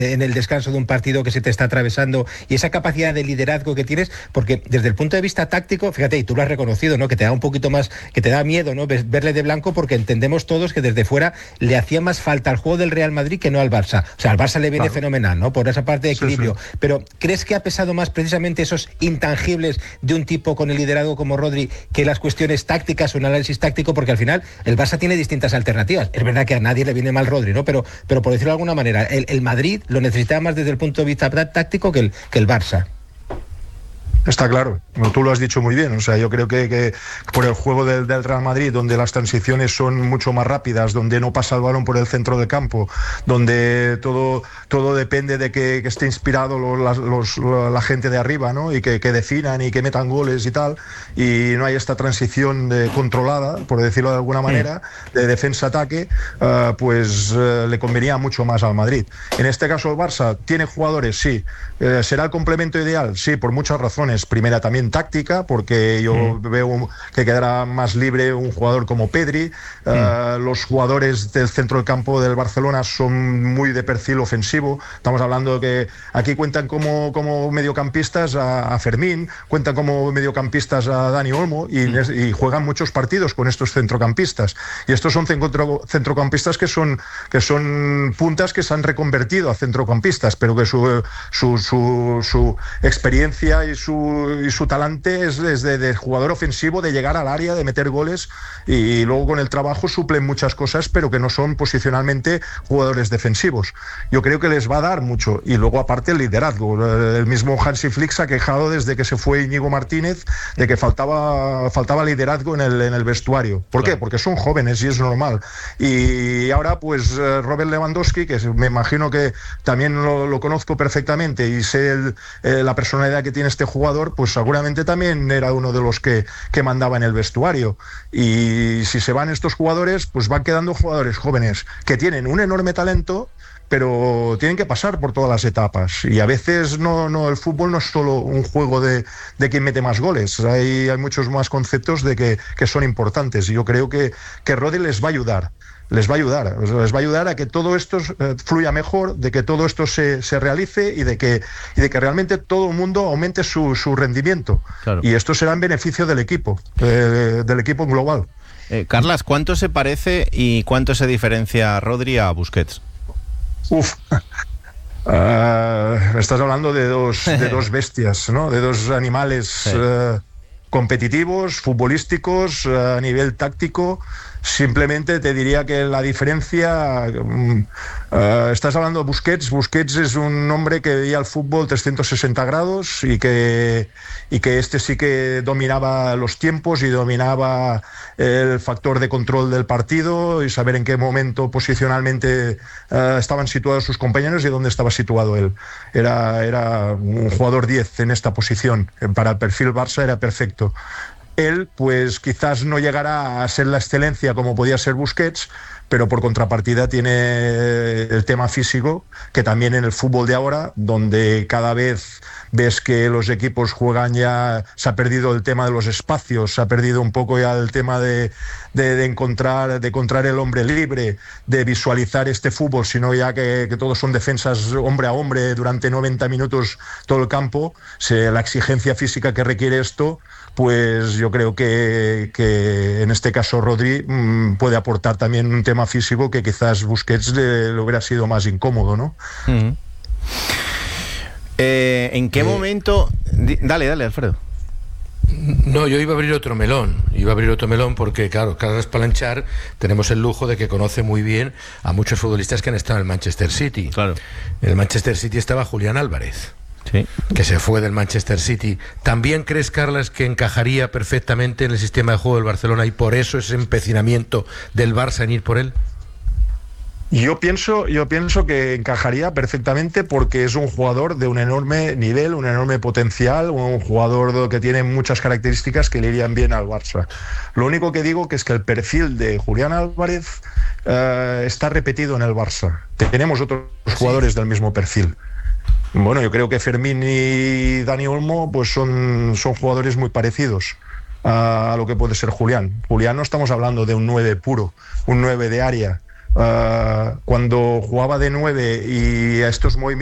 en el descanso de un partido que se te está atravesando y esa capacidad de liderazgo que tienes, porque desde el punto de vista táctico, fíjate, y tú lo has reconocido, ¿no? Que te da un poquito más, que te da miedo, ¿no? Verle de blanco, porque entendemos todos que desde fuera le hacía más falta al juego del Real Madrid que no al Barça. O sea, al Barça le viene fenomenal, ¿no? Por esa parte de equilibrio. Sí. Pero ¿crees que ha pesado más precisamente esos intangibles de un tipo con el liderazgo como Rodri que las cuestiones tácticas o un análisis táctico? Porque al final el Barça tiene distintas alternativas. Es verdad que a nadie le viene mal Rodri, ¿no? Pero por decirlo de alguna manera, el Madrid lo necesitaba más desde el punto de vista táctico que el Barça. Está claro, tú lo has dicho muy bien. O sea, yo creo que por el juego del Real Madrid, donde las transiciones son mucho más rápidas, donde no pasa el balón por el centro del campo, donde todo depende de que esté inspirado la gente de arriba, ¿no? Y que definan y que metan goles y tal, y no hay esta transición controlada, por decirlo de alguna manera, de defensa-ataque, pues le convenía mucho más al Madrid. En este caso el Barça tiene jugadores, sí. ¿Será el complemento ideal? Sí, por muchas razones. Primera, también táctica, porque yo veo que quedará más libre un jugador como Pedri. Los jugadores del centro del campo del Barcelona son muy de perfil ofensivo. Estamos hablando de que aquí cuentan como mediocampistas a Fermín, cuentan como mediocampistas a Dani Olmo y juegan muchos partidos con estos centrocampistas. Y estos son centrocampistas que son puntas que se han reconvertido a centrocampistas, pero que su experiencia y su talante es de jugador ofensivo, de llegar al área, de meter goles, y luego con el trabajo suplen muchas cosas, pero que no son posicionalmente jugadores defensivos. Yo creo que les va a dar mucho, y luego aparte el liderazgo. El mismo Hansi Flick se ha quejado desde que se fue Íñigo Martínez de que faltaba liderazgo en el vestuario. ¿Por qué? Porque son jóvenes y es normal. Y ahora pues Robert Lewandowski, que me imagino que también lo conozco perfectamente y sé la personalidad que tiene este jugador, pues seguramente también era uno de los que mandaba en el vestuario. Y si se van estos jugadores, pues van quedando jugadores jóvenes que tienen un enorme talento, pero tienen que pasar por todas las etapas. Y a veces el fútbol no es solo un juego de quién mete más goles. Hay muchos más conceptos que son importantes. Y yo creo que Rodri les va a ayudar. Les va a ayudar a que todo esto fluya mejor, de que todo esto se realice y de que realmente todo el mundo aumente su rendimiento. Claro. Y esto será en beneficio del equipo global. Carlas, ¿cuánto se parece y cuánto se diferencia Rodri a Busquets? Estás hablando de dos bestias, ¿no? De dos animales competitivos, futbolísticos, a nivel táctico. Simplemente te diría que la diferencia, estás hablando de Busquets. Busquets es un hombre que veía el fútbol 360 grados y que este sí que dominaba los tiempos y dominaba el factor de control del partido y saber en qué momento posicionalmente estaban situados sus compañeros y dónde estaba situado él. Era un jugador 10 en esta posición. Para el perfil Barça era perfecto. Él, pues quizás no llegará a ser la excelencia como podía ser Busquets, pero por contrapartida tiene el tema físico, que también en el fútbol de ahora, donde cada vez ves que los equipos juegan ya, se ha perdido el tema de los espacios, se ha perdido un poco ya el tema de encontrar el hombre libre, de visualizar este fútbol, sino ya que todos son defensas hombre a hombre durante 90 minutos todo el campo. La exigencia física que requiere esto, pues yo creo que en este caso Rodri puede aportar también un tema físico que quizás Busquets le hubiera sido más incómodo, ¿no? ¿En qué momento? Dale, Alfredo. No, yo iba a abrir otro melón porque, claro, Carles Palanchar tenemos el lujo de que conoce muy bien a muchos futbolistas que han estado en el Manchester City. Claro. En el Manchester City estaba Julián Álvarez. Sí. Que se fue del Manchester City. ¿También crees, Carlas, que encajaría perfectamente en el sistema de juego del Barcelona y por eso ese empecinamiento del Barça en ir por él? Yo pienso que encajaría perfectamente porque es un jugador de un enorme nivel, un enorme potencial, un jugador que tiene muchas características que le irían bien al Barça. Lo único que digo que es que el perfil de Julián Álvarez está repetido en el Barça. Tenemos otros jugadores del mismo perfil. Bueno, yo creo que Fermín y Dani Olmo pues son jugadores muy parecidos a lo que puede ser Julián. Julián no estamos hablando de un 9 puro, un 9 de área. cuando jugaba de 9 y a estos movimientos